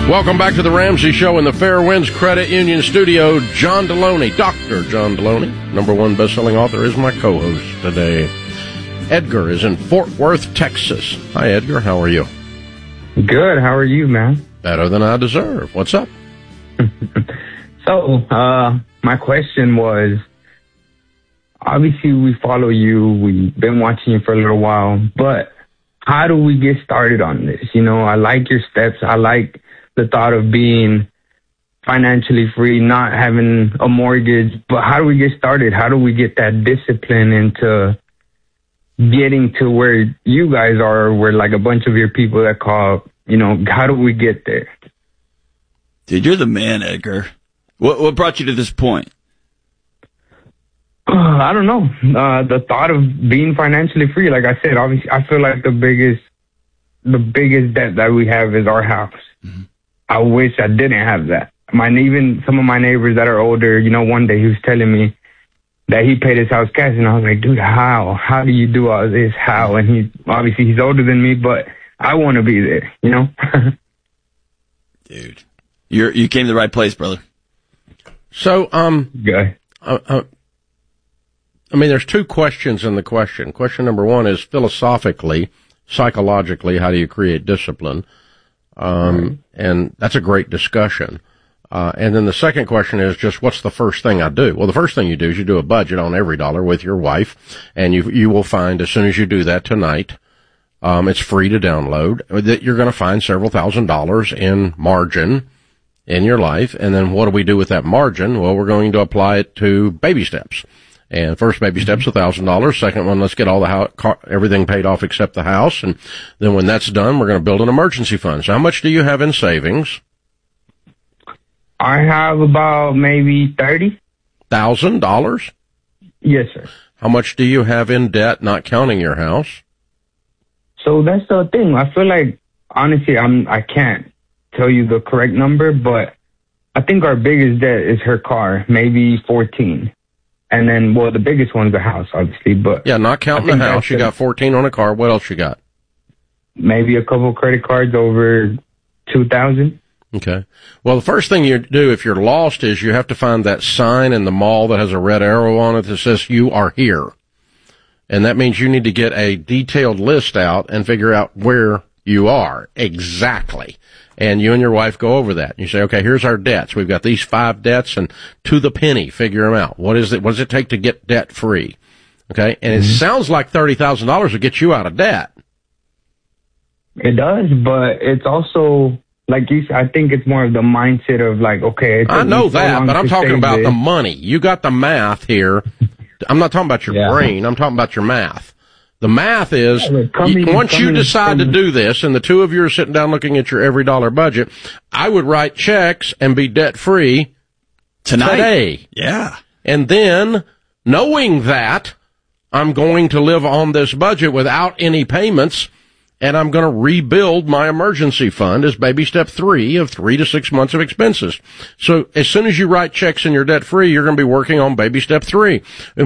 Welcome back to the Ramsey Show in the Fairwinds Credit Union studio. John Deloney, Dr. John Deloney, #1 best-selling author, is my co-host today. Edgar is in Fort Worth, Texas. Hi, Edgar. How are you? Good. How are you, man? Better than I deserve. What's up? So, my question was, obviously we follow you. We've been watching you for a little while, but how do we get started on this? You know, I like your steps. I like the thought of being financially free, not having a mortgage, but how do we get started? How do we get that discipline into getting to where you guys are, where like a bunch of your people that call, you know, how do we get there? Dude, you're the man, Edgar. What brought you to this point? I don't know. The thought of being financially free, like I said, obviously, I feel like the biggest debt that we have is our house. Mm-hmm. I wish I didn't have that. Even some of my neighbors that are older, you know, one day he was telling me that he paid his house cash, and I was like, dude, how? How do you do all this? How? And he's older than me, but I want to be there, you know? Dude, you came to the right place, brother. So, Guy. I mean, there's two questions in the question. Question number one is philosophically, psychologically, how do you create discipline? And that's a great discussion. And then the second question is just what's the first thing I do? Well, the first thing you do is you do a budget on every dollar with your wife, and you will find as soon as you do that tonight, it's free to download, that you're going to find several $1,000s in margin in your life. And then what do we do with that margin? Well, we're going to apply it to baby steps. And first baby step's $1,000. Second one, let's get all everything paid off except the house. And then when that's done, we're going to build an emergency fund. So how much do you have in savings? I have about maybe $30,000. Yes, sir. How much do you have in debt, not counting your house? So that's the thing. I feel like, honestly, I can't tell you the correct number, but I think our biggest debt is her car, maybe 14. And then, well, the biggest one's the house, obviously, but... Yeah, not counting the house. You got 14 on a car. What else you got? Maybe a couple credit cards over 2,000. Okay. Well, the first thing you do if you're lost is you have to find that sign in the mall that has a red arrow on it that says you are here. And that means you need to get a detailed list out and figure out where you are exactly. And you and your wife go over that. You say, okay, here's our debts. We've got these 5 debts, and to the penny, figure them out. What does it take to get debt free? Okay. And it sounds like $30,000 will get you out of debt. It does, but it's also, like you said, I think it's more of the mindset of like, okay. I know that, but I'm talking about the money. You got the math here. I'm not talking about your brain. I'm talking about your math. The math is, once you decide to do this, and the two of you are sitting down looking at your every dollar budget, I would write checks and be debt-free today. Yeah. And then, knowing that I'm going to live on this budget without any payments, and I'm going to rebuild my emergency fund as baby step 3 of 3 to 6 months of expenses. So as soon as you write checks and you're debt-free, you're going to be working on baby step 3.